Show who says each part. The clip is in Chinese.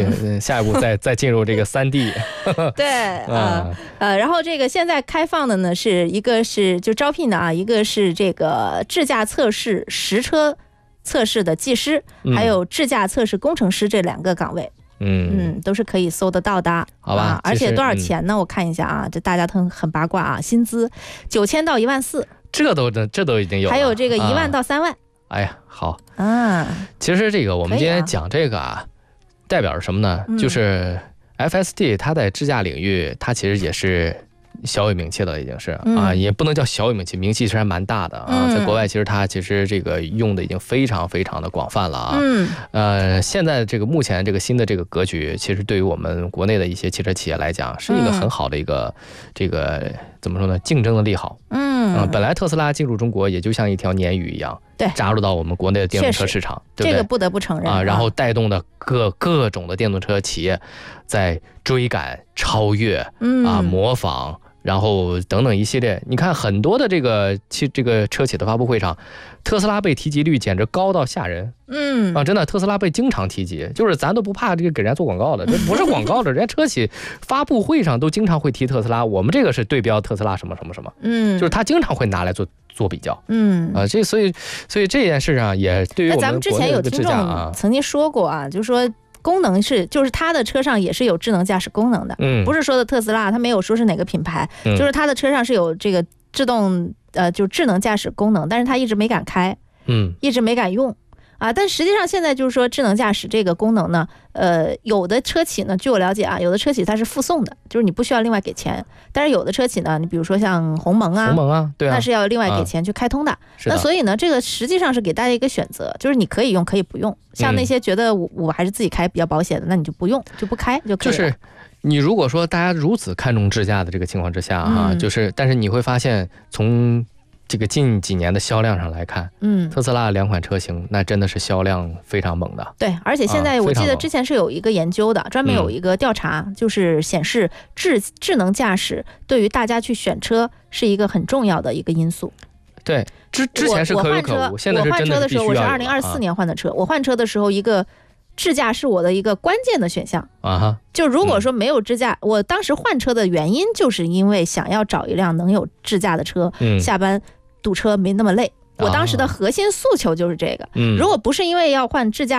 Speaker 1: 下一步再进入这个3D
Speaker 2: 对然后这个现在开放的呢是一个是就招聘的啊，一个是这个智驾测试实车测试的技师，还有智驾测试工程师这2个岗位。都是可以搜得到的，
Speaker 1: 好吧？
Speaker 2: 而且多少钱呢？我看一下啊，这大家都很八卦啊，薪资9000到14000，
Speaker 1: 这都已经有了，
Speaker 2: 还有这个1万到3万。
Speaker 1: 哎呀，好其实这个我们今天讲这个代表着什么呢？就是 FSD 它在智驾领域，它其实也是小有名气的，已经是也不能叫小有名气，名气其实还蛮大的在国外其实它其实这个用的已经非常非常的广泛了现在这个目前这个新的这个格局，其实对于我们国内的一些汽车企业来讲，是一个很好的一个这个怎么说呢？竞争的利好。本来特斯拉进入中国也就像一条鲶鱼一样，
Speaker 2: 对，
Speaker 1: 扎入到我们国内的电动车市场，对不对？
Speaker 2: 这个不得不承认
Speaker 1: 然后带动的各种的电动车企业在追赶、超越模仿。然后等等一系列，你看很多的这个车企的发布会上，特斯拉被提及率简直高到吓人。真的，特斯拉被经常提及，就是咱都不怕这个给人家做广告的，这不是广告的，人家车企发布会上都经常会提特斯拉，我们这个是对标特斯拉什么什么什么，就是他经常会拿来做比较。所以这件事上也对于我们
Speaker 2: 咱们之前有听众曾经说过就是说。功能就是它的车上也是有智能驾驶功能的，不是说的特斯拉，它没有说是哪个品牌，就是它的车上是有这个自动就智能驾驶功能，但是它一直没敢开，一直没敢用但实际上现在就是说智能驾驶这个功能呢，有的车企呢，据我了解有的车企它是附送的，就是你不需要另外给钱，但是有的车企呢，你比如说像鸿蒙对那是要另外给钱去开通的。那所以呢，这个实际上是给大家一个选择，就是你可以用，可以不用。像那些觉得我还是自己开比较保险的，那你就不用，就不开就可以了。
Speaker 1: 就是你如果说大家如此看重智驾的这个情况之下但是你会发现从这个近几年的销量上来看，特斯拉的2款车型那真的是销量非常猛的。
Speaker 2: 对，而且现在我记得之前是有一个研究的，专门有一个调查，就是显示智能驾驶对于大家去选车是一个很重要的一个因素。
Speaker 1: 对，之前是可有可无，现在是真的是必须要有。我换车的时候，我是2024年换的车，我换车的时候一个智驾是我的一个关键的选项就如果说没有智驾，我当时换车的原因就是因为想要找一辆能有智驾的车，下班堵车没那么累。我当时的核心诉求就是这个。如果不是因为要换智驾